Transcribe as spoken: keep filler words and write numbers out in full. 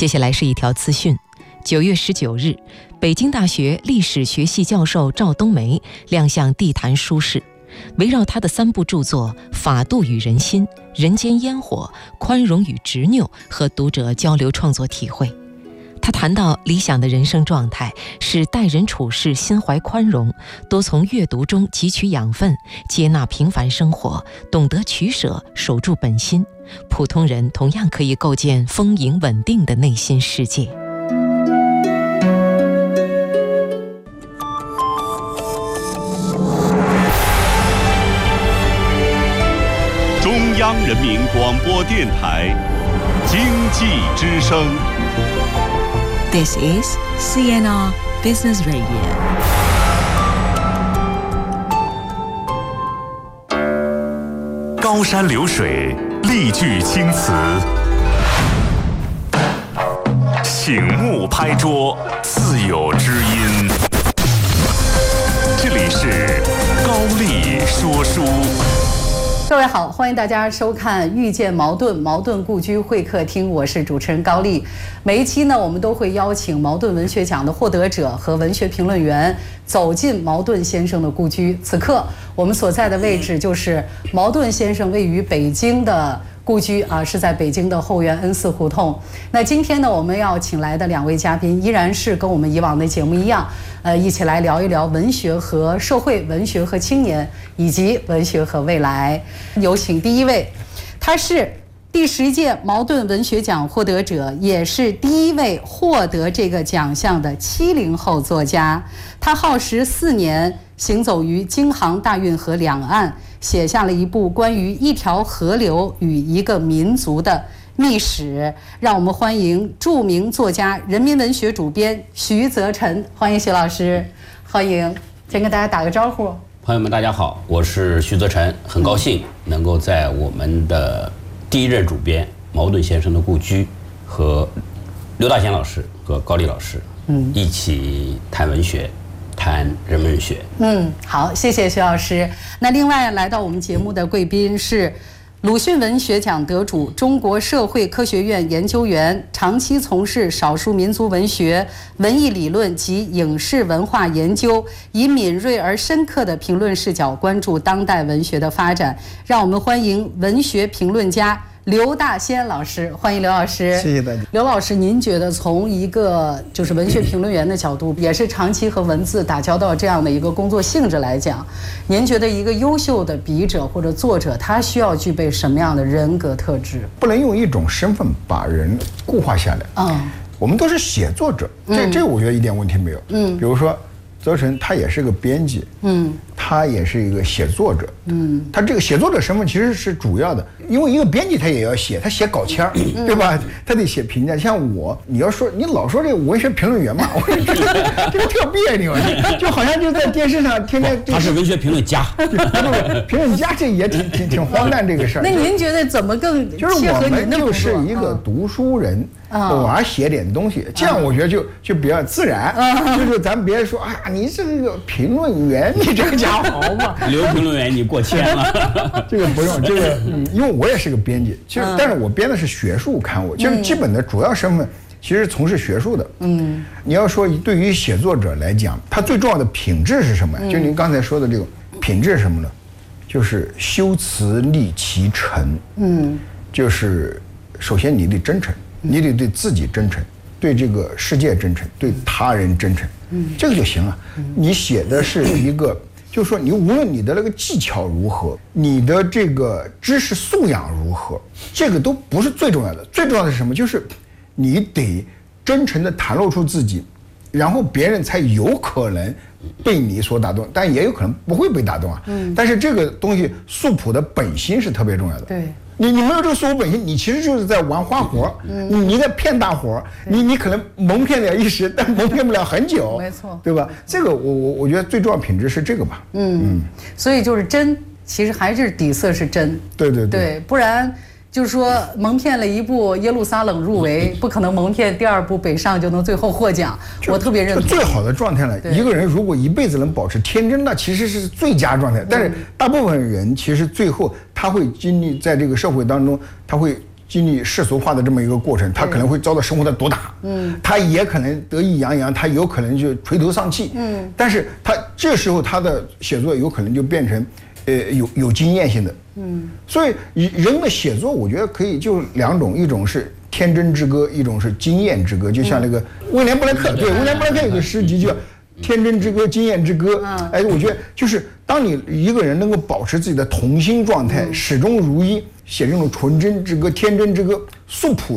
接下来是一条资讯。九月十九日，北京大学历史学系教授赵冬梅亮相地坛书市，围绕他的三部著作《法度与人心》《人间烟火》《宽容与执拗》和读者交流创作体会。他谈到理想的人生状态是待人处事心怀宽容，多从阅读中汲取养分，接纳平凡生活，懂得取舍，守住本心。普通人同样可以构建丰盈稳定的内心世界。 中央人民广播电台经济之声。 This is C N R Business Radio. 高山流水，丽句青词，醒目拍桌，自有知音。这里是高丽说书。 各位好，欢迎大家收看《遇见茅盾茅盾故居会客厅》，我是主持人高丽。每一期呢，我们都会邀请茅盾文学奖的获得者和文学评论员走进茅盾先生的故居。此刻我们所在的位置就是茅盾先生位于北京的故居啊，是在北京的后园恩寺胡同。那今天呢，我们要请来的两位嘉宾依然是跟我们以往的节目一样，呃，一起来聊一聊文学和社会、文学和青年，以及文学和未来。有请第一位，他是第十届茅盾文学奖获得者，也是第一位获得这个奖项的七零后作家。他耗时四年，行走于京杭大运河两岸，写下了一部关于一条河流与一个民族的秘史。让我们欢迎著名作家、人民文学主编徐则臣，欢迎徐老师，欢迎。先跟大家打个招呼。 朋友们，大家好，我是徐则臣，很高兴能够在我们的第一任主编茅盾先生的故居和刘大贤老师和高丽老师，嗯，一起谈文学，谈人文学。 嗯，好，谢谢徐老师。那另外来到我们节目的贵宾是鲁迅文学奖得主、中国社会科学院研究员，长期从事少数民族文学、文艺理论及影视文化研究，以敏锐而深刻的评论视角关注当代文学的发展。让我们欢迎文学评论家刘大仙老师，欢迎刘老师。 谢谢大家。 刘老师，您觉得从一个就是文学评论员的角度，也是长期和文字打交道这样的一个工作性质来讲，您觉得一个优秀的笔者或者作者，他需要具备什么样的人格特质？ 不能用一种身份把人固化下来。嗯，我们都是写作者，这这我觉得一点问题没有。嗯，比如说则臣他也是个编辑，嗯，他也是一个写作者，嗯，他这个写作者身份其实是主要的，因为一个编辑他也要写，他写稿签儿，对吧？他得写评价。像我，你要说你老说这个文学评论员嘛，我觉得这个特别扭，就好像就在电视上天天。 他是文学评论家， 评论家这也挺挺挺荒诞这个事儿。 那您觉得怎么更就是我们就是一个读书人，偶尔写点东西，这样我觉得就就比较自然。就是咱别说啊，你是个评论员，你这个家伙好嘛？ 刘评论员，你过谦了。 这个不用，这个因为我也是个编辑，其实但是我编的是学术刊物，就是基本的主要身份其实从事学术的。嗯，你要说对于写作者来讲，他最重要的品质是什么呀？就您刚才说的这个品质是什么呢？就是修辞立其诚。嗯，就是首先你得真诚，你得对自己真诚，对这个世界真诚，对他人真诚。嗯，这个就行了。你写的是一个，就是说你无论你的那个技巧如何，你的这个知识素养如何，这个都不是最重要的。最重要的是什么？就是你得真诚地袒露出自己，然后别人才有可能被你所打动，但也有可能不会被打动啊。嗯。但是这个东西素朴的本心是特别重要的。 对。 你你没有这个素朴本心，你其实就是在玩花活，嗯，你你在骗大伙，你你可能蒙骗了一时，但蒙骗不了很久， 没错， 对吧？这个我我我觉得最重要品质是这个吧。 嗯嗯，所以就是真，其实还是底色是真。 对对对, 对，不然就是说蒙骗了一部耶路撒冷入围，不可能蒙骗第二部北上就能最后获奖。我特别认同。 最好的状态了，一个人如果一辈子能保持天真，那其实是最佳状态。但是大部分人其实最后他会经历在这个社会当中，他会经历世俗化的这么一个过程，他可能会遭到生活的毒打，嗯，他也可能得意洋洋，他有可能就垂头丧气，嗯，但是他这时候他的写作有可能就变成，呃，有有经验性的，嗯，所以人的写作，我觉得可以就两种，一种是天真之歌，一种是经验之歌，就像那个威廉布莱克，对，威廉布莱克有个诗集叫《天真之歌，经验之歌》，哎，我觉得就是当你一个人能够保持自己的童心状态，始终如一，写这种纯真之歌、天真之歌、素朴